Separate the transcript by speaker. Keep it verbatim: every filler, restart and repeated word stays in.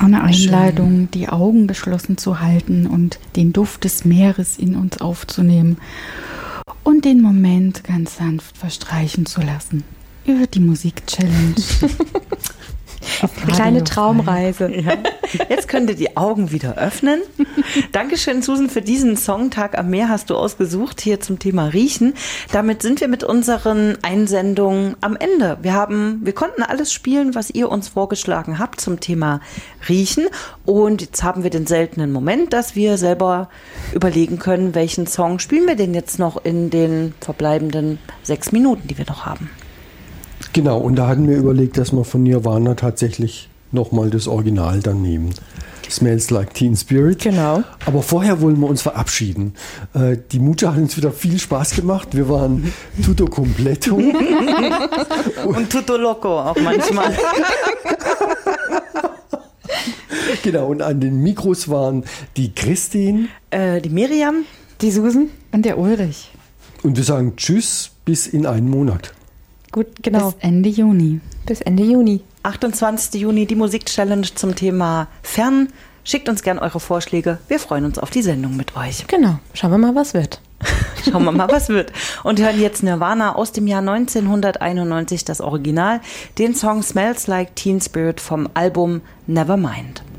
Speaker 1: Eine Einladung, schön, die Augen geschlossen zu halten und den Duft des Meeres in uns aufzunehmen und den Moment ganz sanft verstreichen zu lassen. Über die Musik-Challenge.
Speaker 2: Eine kleine Traumreise.
Speaker 3: Ja. Jetzt könnt ihr die Augen wieder öffnen. Dankeschön, Susan, für diesen Songtag am Meer hast du ausgesucht, hier zum Thema Riechen. Damit sind wir mit unseren Einsendungen am Ende. Wir haben, wir konnten alles spielen, was ihr uns vorgeschlagen habt zum Thema Riechen. Und jetzt haben wir den seltenen Moment, dass wir selber überlegen können, welchen Song spielen wir denn jetzt noch in den verbleibenden sechs Minuten, die wir noch haben.
Speaker 4: Genau, und da hatten wir überlegt, dass wir von Nirvana tatsächlich nochmal das Original dann nehmen. Smells Like Teen Spirit.
Speaker 2: Genau.
Speaker 4: Aber vorher wollen wir uns verabschieden. Äh, die Mutter hat uns wieder viel Spaß gemacht. Wir waren tutto completo.
Speaker 3: Und tutto loco auch manchmal.
Speaker 4: Genau, und an den Mikros waren die Christine,
Speaker 3: äh, die Miriam,
Speaker 2: die Susan
Speaker 1: und der Ulrich.
Speaker 4: Und wir sagen Tschüss bis in einen Monat.
Speaker 2: Gut, genau.
Speaker 1: Bis Ende Juni.
Speaker 2: Bis Ende Juni.
Speaker 3: achtundzwanzigsten Juni, die Musik-Challenge zum Thema Fern. Schickt uns gern eure Vorschläge. Wir freuen uns auf die Sendung mit euch.
Speaker 2: Genau. Schauen wir mal, was wird.
Speaker 3: Schauen wir mal, was wird. Und hören jetzt Nirvana aus dem Jahr neunzehnhunderteinundneunzig, das Original, den Song Smells Like Teen Spirit vom Album Nevermind.